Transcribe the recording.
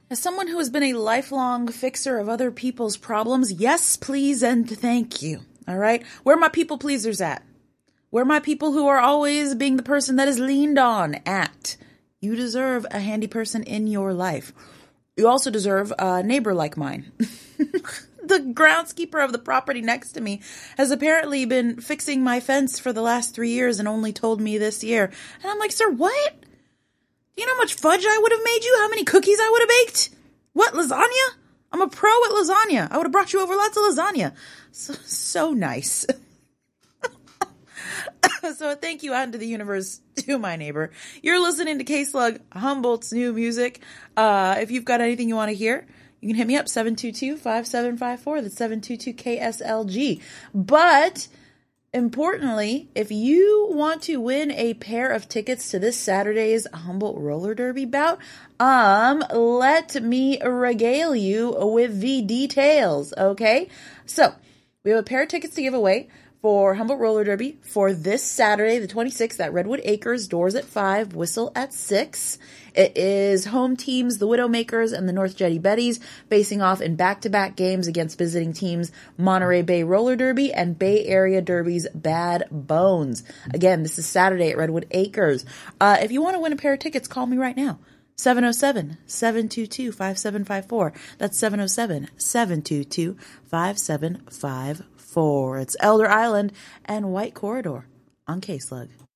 As someone who has been a lifelong fixer of other people's problems, yes, please, and thank you. All right? Where are my people pleasers at? Where are my people who are always being the person that is leaned on at? You deserve a handy person in your life. You also deserve a neighbor like mine. The groundskeeper of the property next to me has apparently been fixing my fence for the last 3 years and only told me this year. And I'm like, sir, what? Do you know how much fudge I would have made you? How many cookies I would have baked? What, lasagna? I'm a pro at lasagna. I would have brought you over lots of lasagna. So nice. So thank you out into the universe to my neighbor. You're listening to K-Slug, Humboldt's new music. If you've got anything you want to hear, you can hit me up, 722-5754. That's 722-KSLG. But importantly, if you want to win a pair of tickets to this Saturday's Humboldt Roller Derby bout, let me regale you with the details, okay? So, we have a pair of tickets to give away for Humboldt Roller Derby for this Saturday, the 26th, at Redwood Acres, doors at 5, whistle at 6. It is home teams, the Widowmakers and the North Jetty Betties, facing off in back-to-back games against visiting teams Monterey Bay Roller Derby and Bay Area Derby's Bad Bones. Again, this is Saturday at Redwood Acres. If you want to win a pair of tickets, call me right now. 707-722-5754. That's 707-722-5754. It's Elder Island and White Corridor on K-Slug.